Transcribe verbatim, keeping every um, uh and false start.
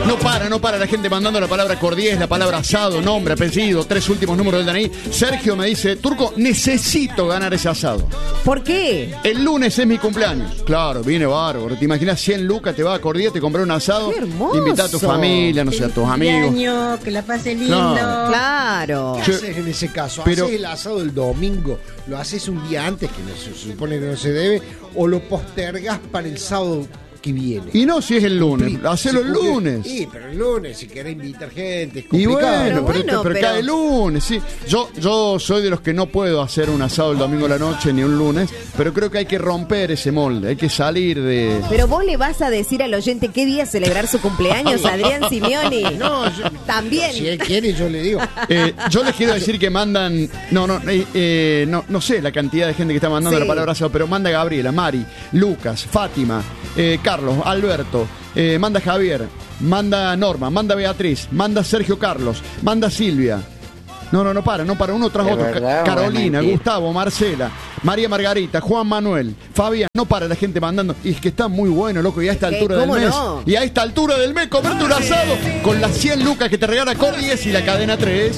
No para, no para la gente mandando la palabra cordiés, la palabra asado, nombre, apellido, tres últimos números del D N I. Sergio me dice, Turco, necesito ganar ese asado. ¿Por qué? El lunes es mi cumpleaños. Claro, viene bárbaro. ¿Te imaginas cien lucas, te va a cordiés, te compré un asado? ¡Qué hermoso! Invita a tu familia, no sé, a tus amigos. Año, que la pase lindo. No. Claro. ¿Qué haces en ese caso? Pero- ¿Haces el asado el domingo? ¿Lo haces un día antes, que no, se supone que no se debe? ¿O lo postergas para el sábado que viene? Y no si es el lunes, hacelo el Sí, porque- lunes. Sí, pero el lunes, si querés invitar gente, es Y complicado. bueno, Pero pero, bueno, pero pero- cae el lunes, sí. Yo, yo soy de los que no puedo hacer un asado el domingo a la noche ni un lunes, pero creo que hay que romper ese molde, hay que salir de... Pero vos le vas a decir al oyente qué día celebrar su cumpleaños, Adrián Simeoni. No, yo- También. Si él quiere, yo le digo. Eh, yo les quiero decir que mandan, no, no, eh, eh, no, no sé la cantidad de gente que está mandando Sí. la palabra asado, pero manda Gabriela, Mari, Lucas, Fátima, eh, Carlos, Alberto, eh, manda Javier, manda Norma, manda Beatriz, manda Sergio Carlos, manda Silvia. No, no, no para, no para, uno tras ¿De otro. verdad, Ca- o es Carolina, mentira? Gustavo, Marcela, María Margarita, Juan Manuel, Fabián, no para la gente mandando. Y es que está muy bueno, loco, y a esta ¿Qué? altura del ¿Cómo mes. no? Y a esta altura del mes, comerte un asado con las cien lucas que te regala Cordies y la cadena tres.